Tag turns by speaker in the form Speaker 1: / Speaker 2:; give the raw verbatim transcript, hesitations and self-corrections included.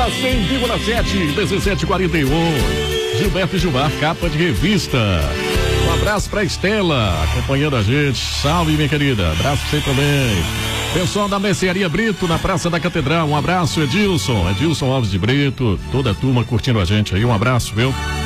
Speaker 1: cem vírgula sete, dezessete e quarenta e um. Gilberto e Gilmar, capa de revista. Um abraço pra Estela, acompanhando a gente. Salve, minha querida. Abraço pra você também. Pessoal da Mercearia Brito, na Praça da Catedral. Um abraço, Edilson. Edilson Alves de Brito. Toda a turma curtindo a gente aí. Um abraço, viu?